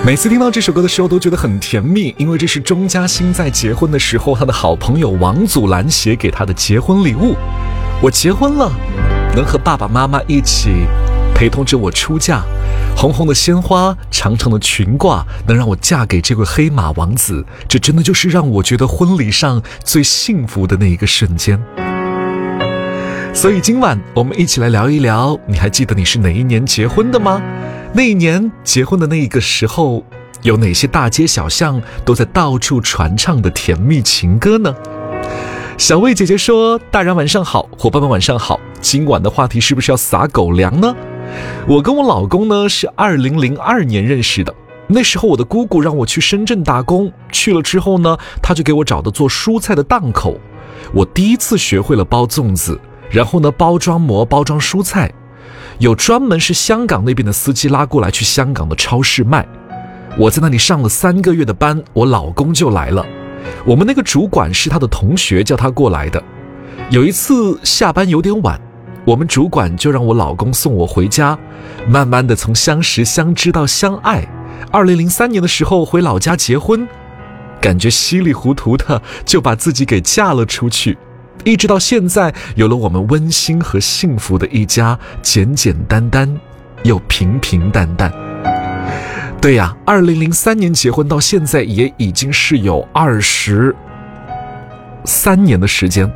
每次听到这首歌的时候都觉得很甜蜜，因为这是钟嘉欣在结婚的时候他的好朋友王祖蓝写给他的结婚礼物。我结婚了，能和爸爸妈妈一起陪同着我出嫁，红红的鲜花，长长的裙褂，能让我嫁给这位黑马王子，这真的就是让我觉得婚礼上最幸福的那一个瞬间。所以今晚我们一起来聊一聊，你还记得你是哪一年结婚的吗？那一年结婚的那一个时候，有哪些大街小巷都在到处传唱的甜蜜情歌呢？小魏姐姐说，大人晚上好，伙伴们晚上好，今晚的话题是不是要撒狗粮呢？我跟我老公呢是2002年认识的，那时候我的姑姑让我去深圳打工，去了之后呢，他就给我找的做蔬菜的档口，我第一次学会了包粽子，然后呢包装馍包装蔬菜，有专门是香港那边的司机拉过来去香港的超市卖。我在那里上了3个月的班，我老公就来了，我们那个主管是他的同学叫他过来的。有一次下班有点晚，我们主管就让我老公送我回家，慢慢的从相识相知到相爱。2003年的时候回老家结婚，感觉稀里糊涂的就把自己给嫁了出去，一直到现在有了我们温馨和幸福的一家，简简单单又平平淡淡。对呀，2003年结婚到现在也已经是有23年的时间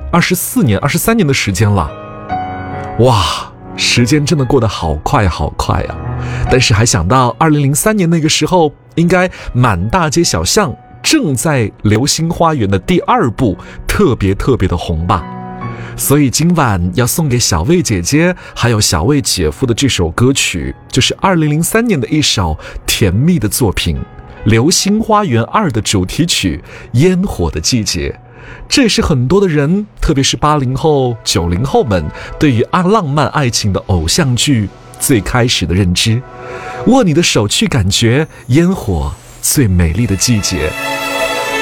，23年的时间了。哇，时间真的过得好快好快啊！但是还想到2003年那个时候，应该满大街小巷正在流星花园的第2部特别的红吧。所以今晚要送给小魏姐姐还有小魏姐夫的这首歌曲，就是2003年的一首甜蜜的作品，流星花园2的主题曲烟火的季节。这也是很多的人，特别是80后90后们对于浪漫爱情的偶像剧最开始的认知。握你的手去感觉烟火最美丽的季节。